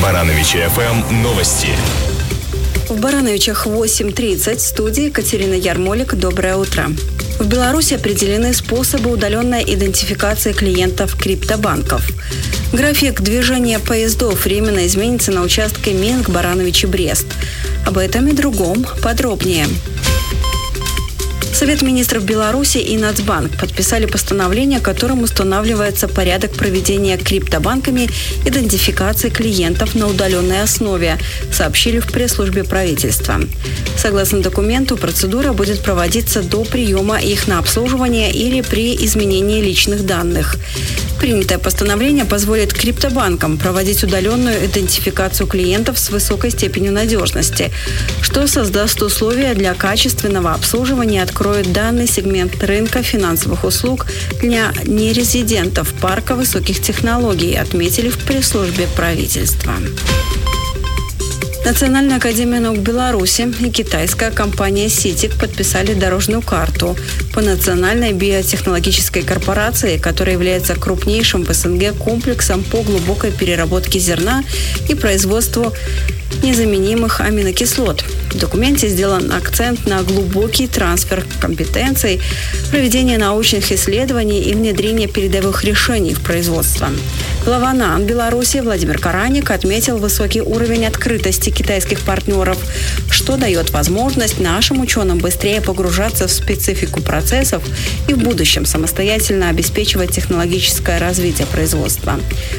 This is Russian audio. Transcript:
Барановичи ФМ новости. В Барановичах 8:30 в студии Екатерина Ярмолик. Доброе утро. В Беларуси определены способы удаленной идентификации клиентов криптобанков. График движения поездов временно изменится на участке Минск-Барановичи-Брест. Об этом и другом подробнее. Совет министров Беларуси и Нацбанк подписали постановление, которым устанавливается порядок проведения криптобанками идентификации клиентов на удаленной основе, сообщили в пресс-службе правительства. Согласно документу, процедура будет проводиться до приема их на обслуживание или при изменении личных данных. Принятое постановление позволит криптобанкам проводить удаленную идентификацию клиентов с высокой степенью надежности, что создаст условия для качественного обслуживания и откроет данный сегмент рынка финансовых услуг для нерезидентов парка высоких технологий, отметили в пресс-службе правительства. Национальная академия наук Беларуси и китайская компания «Ситик» подписали дорожную карту по Национальной биотехнологической корпорации, которая является крупнейшим в СНГ комплексом по глубокой переработке зерна и производству незаменимых аминокислот. В документе сделан акцент на глубокий трансфер компетенций, проведение научных исследований и внедрение передовых решений в производство. Глава НАН Беларуси Владимир Караник отметил высокий уровень открытости китайских партнеров, что дает возможность нашим ученым быстрее погружаться в специфику процессов и в будущем самостоятельно обеспечивать технологическое развитие производства.